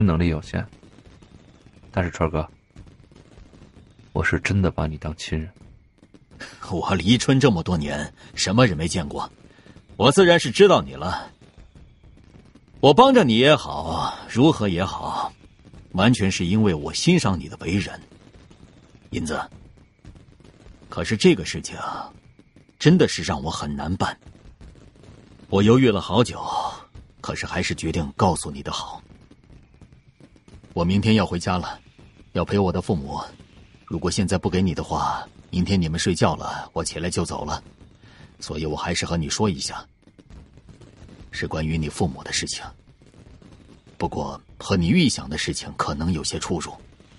能力有限，但是川哥，我是真的把你当亲人。 我离春这么多年，什么人没见过，我自然是知道你了。我帮着你也好，如何也好，完全是因为我欣赏你的为人。银子，可是这个事情真的是让我很难办。我犹豫了好久，可是还是决定告诉你的好。我明天要回家了，要陪我的父母。如果现在不给你的话，明天你们睡觉了，我起来就走了。所以我还是和你说一下，是关于你父母的事情。不过和你预想的事情可能有些出入。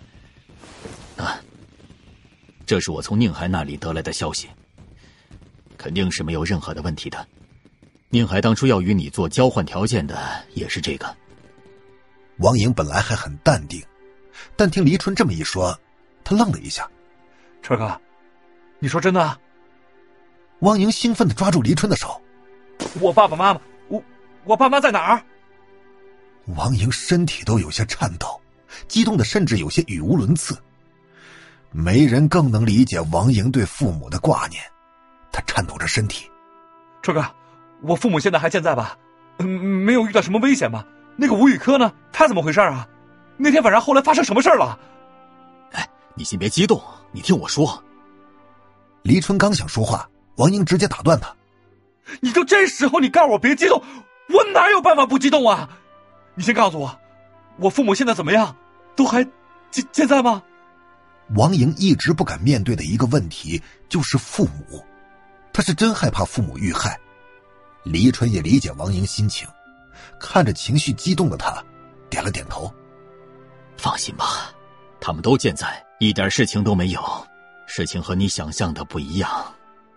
这是我从宁海那里得来的消息，肯定是没有任何的问题的。宁海当初要与你做交换条件的也是这个。 王莹本来还很淡定，但听黎春这么一说，他愣了一下。 川哥，你说真的啊？ 汪莹兴奋地抓住黎春的手。 我爸爸妈妈，我爸妈在哪儿？ 王莹身体都有些颤抖，激动的甚至有些语无伦次。没人更能理解王莹对父母的挂念，他颤抖着身体。 川哥，我父母现在还健在吧？没有遇到什么危险吧？那个吴宇科呢？他怎么回事啊？那天晚上后来发生什么事了？ 哎，你先别激动，你听我说。 黎春刚想说话，王莹直接打断他。 你都这时候你告诉我别激动，我哪有办法不激动啊？你先告诉我，我父母现在怎么样？都还健在吗？ 王莹一直不敢面对的一个问题就是父母，他是真害怕父母遇害。黎春也理解王莹心情，看着情绪激动的他，点了点头。 放心吧，他们都健在，一点事情都没有。事情和你想象的不一样。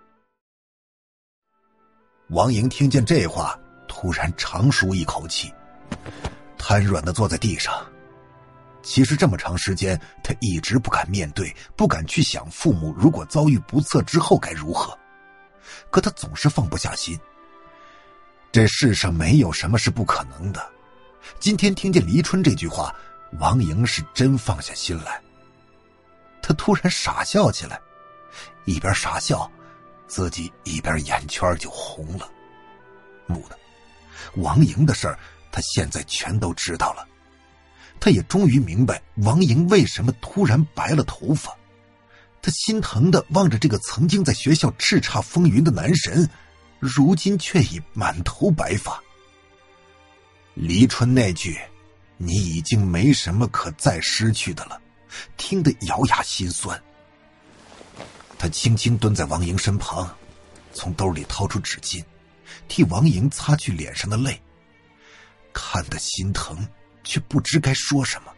王莹听见这话，突然长舒一口气，瘫软地坐在地上。其实这么长时间，他一直不敢面对，不敢去想父母如果遭遇不测之后该如何。可他总是放不下心。这世上没有什么是不可能的。今天听见黎春这句话，王莹是真放下心来。他突然傻笑起来，一边傻笑，自己一边眼圈就红了。母的，王莹的事儿，他现在全都知道了。他也终于明白王莹为什么突然白了头发。他心疼地望着这个曾经在学校叱咤风云的男神，如今却已满头白发。黎春那句“你已经没什么可再失去的了”，听得咬牙心酸。他轻轻蹲在王莹身旁，从兜里掏出纸巾，替王莹擦去脸上的泪，看得心疼，却不知该说什么。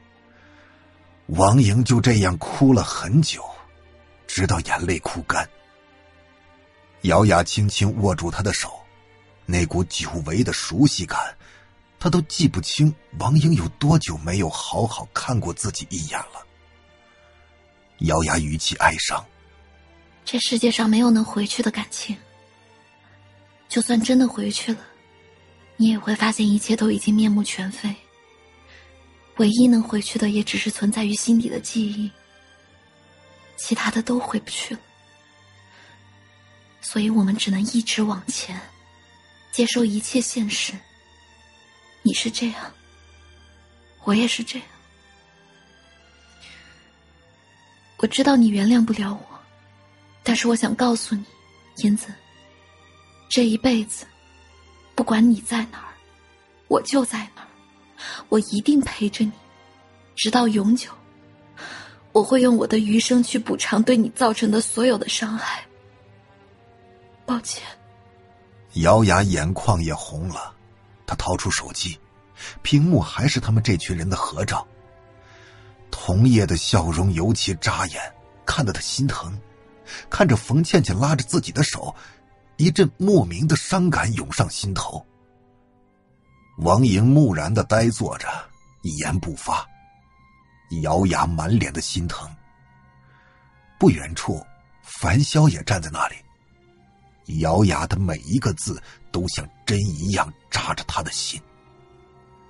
王莹就这样哭了很久，直到眼泪哭干。姚雅轻轻握住他的手，那股久违的熟悉感，他都记不清王莹有多久没有好好看过自己一眼了。姚雅语气哀伤， 这世界上没有能回去的感情，就算真的回去了，你也会发现一切都已经面目全非。唯一能回去的也只是存在于心底的记忆，其他的都回不去了。所以我们只能一直往前，接受一切现实。你是这样，我也是这样。我知道你原谅不了我，但是我想告诉你，银子，这一辈子，不管你在哪儿，我就在哪儿，我一定陪着你，直到永久。我会用我的余生去补偿对你造成的所有的伤害。抱歉。 姚雅眼眶也红了，他掏出手机，屏幕还是他们这群人的合照。童叶的笑容尤其扎眼，看得他心疼。看着冯倩倩拉着自己的手，一阵莫名的伤感涌上心头。王莹木然地呆坐着，一言不发。姚雅满脸的心疼。不远处，樊潇也站在那里。姚雅的每一个字都像针一样扎着他的心。